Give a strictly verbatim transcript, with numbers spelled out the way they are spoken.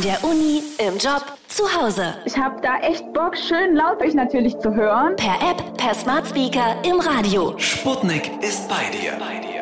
der Uni, im Job, zu Hause. Ich habe da echt Bock, schön laut euch natürlich zu hören. Per App, per Smart Speaker, im Radio. Sputnik ist bei dir. Bei dir.